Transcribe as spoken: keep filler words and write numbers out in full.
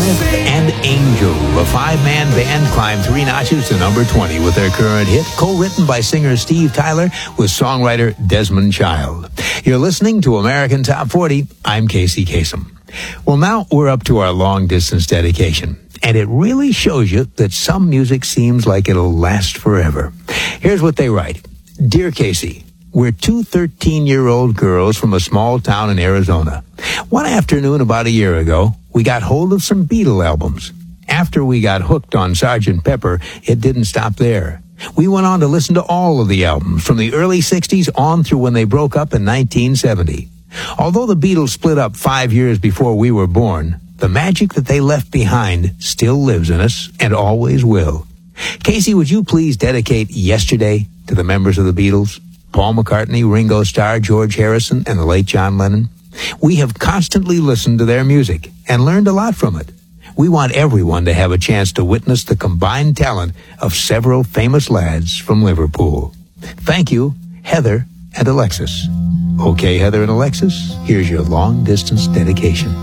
Smith and Angel. The five-man band climbed three notches to number twenty with their current hit, co-written by singer Steve Tyler with songwriter Desmond Child. You're listening to American Top forty. I'm Casey Kasem. Well, now we're up to our long-distance dedication, and it really shows you that some music seems like it'll last forever. Here's what they write. Dear Casey, we're two thirteen-year-old girls from a small town in Arizona. One afternoon about a year ago, we got hold of some Beatle albums. After we got hooked on Sergeant Pepper, it didn't stop there. We went on to listen to all of the albums from the early sixties on through when they broke up in nineteen seventy. Although the Beatles split up five years before we were born, the magic that they left behind still lives in us and always will. Casey, would you please dedicate Yesterday to the members of the Beatles? Paul McCartney, Ringo Starr, George Harrison, and the late John Lennon. We have constantly listened to their music and learned a lot from it. We want everyone to have a chance to witness the combined talent of several famous lads from Liverpool. Thank you, Heather and Alexis. Okay, Heather and Alexis, here's your long-distance dedication.